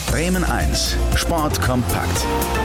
Bremen 1, Sport kompakt.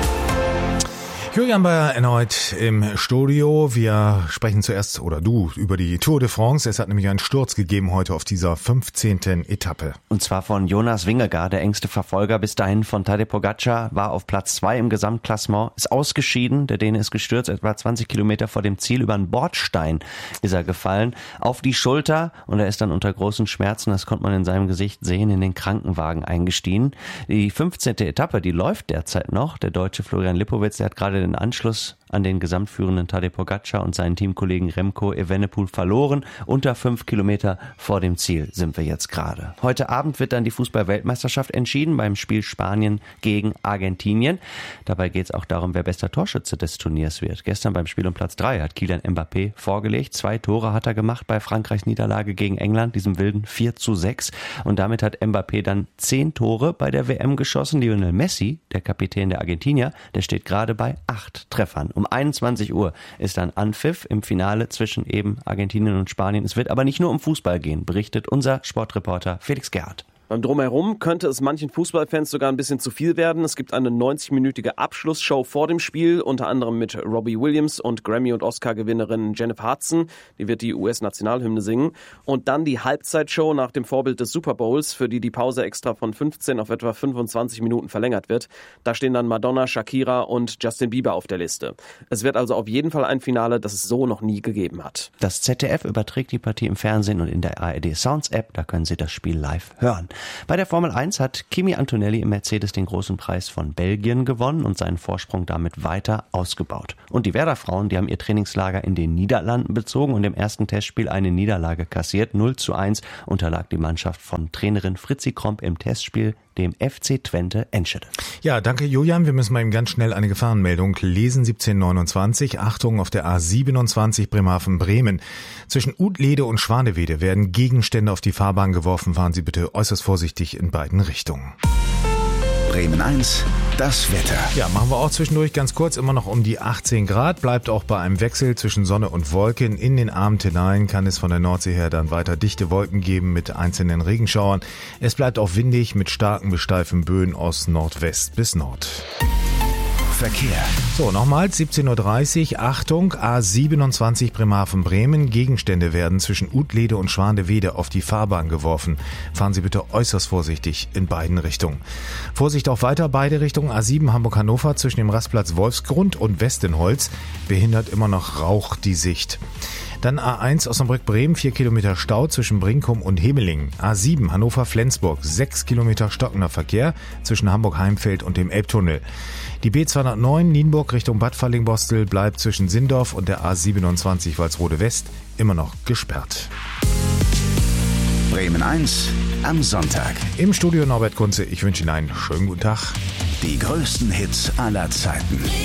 Julian Bayer erneut im Studio. Wir sprechen zuerst, oder du, über die Tour de France. Es hat nämlich einen Sturz gegeben heute auf dieser 15. Etappe. Und zwar von Jonas Vingegaard, der engste Verfolger bis dahin von Tadej Pogačar, war auf Platz 2 im Gesamtklassement, ist ausgeschieden. Der Däne ist gestürzt, etwa 20 Kilometer vor dem Ziel. Über einen Bordstein ist er gefallen, auf die Schulter, und er ist dann unter großen Schmerzen, das konnte man in seinem Gesicht sehen, in den Krankenwagen eingestiegen. Die 15. Etappe, die läuft derzeit noch. Der Deutsche Florian Lipowitz, der hat gerade den Anschluss an den gesamtführenden Tadej Pogačar und seinen Teamkollegen Remco Evenepoel verloren. Unter 5 Kilometer vor dem Ziel sind wir jetzt gerade. Heute Abend wird dann die Fußball-Weltmeisterschaft entschieden beim Spiel Spanien gegen Argentinien. Dabei geht es auch darum, wer bester Torschütze des Turniers wird. Gestern beim Spiel um Platz 3 hat Kylian Mbappé vorgelegt. 2 Tore hat er gemacht bei Frankreichs Niederlage gegen England, diesem wilden 4:6. Und damit hat Mbappé dann 10 Tore bei der WM geschossen. Lionel Messi, der Kapitän der Argentinier, der steht gerade bei 8 Treffern. Um 21 Uhr ist dann Anpfiff im Finale zwischen eben Argentinien und Spanien. Es wird aber nicht nur um Fußball gehen, berichtet unser Sportreporter Felix Gerhardt. Beim Drumherum könnte es manchen Fußballfans sogar ein bisschen zu viel werden. Es gibt eine 90-minütige Abschlussshow vor dem Spiel, unter anderem mit Robbie Williams und Grammy- und Oscar-Gewinnerin Jennifer Hudson. Die wird die US-Nationalhymne singen. Und dann die Halbzeitshow nach dem Vorbild des Super Bowls, für die die Pause extra von 15 auf etwa 25 Minuten verlängert wird. Da stehen dann Madonna, Shakira und Justin Bieber auf der Liste. Es wird also auf jeden Fall ein Finale, das es so noch nie gegeben hat. Das ZDF überträgt die Partie im Fernsehen und in der ARD Sounds App, da können Sie das Spiel live hören. Bei der Formel 1 hat Kimi Antonelli im Mercedes den großen Preis von Belgien gewonnen und seinen Vorsprung damit weiter ausgebaut. Und die Werder-Frauen, die haben ihr Trainingslager in den Niederlanden bezogen und im ersten Testspiel eine Niederlage kassiert. 0:1 unterlag die Mannschaft von Trainerin Fritzi Kromp im Testspiel dem FC Twente Enschede. Ja, danke Julian. Wir müssen mal eben ganz schnell eine Gefahrenmeldung lesen. 17:29. Achtung, auf der A27 Bremerhaven-Bremen. Zwischen Utlede und Schwanewede werden Gegenstände auf die Fahrbahn geworfen. Fahren Sie bitte äußerst vorsichtig in beiden Richtungen. Bremen 1, das Wetter. Ja, machen wir auch zwischendurch ganz kurz, immer noch um die 18 Grad. Bleibt auch bei einem Wechsel zwischen Sonne und Wolken. In den Abend hinein kann es von der Nordsee her dann weiter dichte Wolken geben mit einzelnen Regenschauern. Es bleibt auch windig mit starken bis steifen Böen aus Nordwest bis Nord. Verkehr. So, nochmals 17:30 Uhr. Achtung, A27 Bremerhaven-Bremen. Gegenstände werden zwischen Utlede und Schwanewede auf die Fahrbahn geworfen. Fahren Sie bitte äußerst vorsichtig in beiden Richtungen. Vorsicht auch weiter, beide Richtungen. A7 Hamburg-Hannover zwischen dem Rastplatz Wolfsgrund und Westenholz behindert immer noch Rauch die Sicht. Dann A1 Osnabrück-Bremen, 4 Kilometer Stau zwischen Brinkum und Hemeling. A7 Hannover-Flensburg, 6 Kilometer stockender Verkehr zwischen Hamburg-Heimfeld und dem Elbtunnel. Die B209 Nienburg Richtung Bad Fallingbostel bleibt zwischen Sindorf und der A27 Walsrode West immer noch gesperrt. Bremen 1 am Sonntag. Im Studio Norbert Kunze, ich wünsche Ihnen einen schönen guten Tag. Die größten Hits aller Zeiten.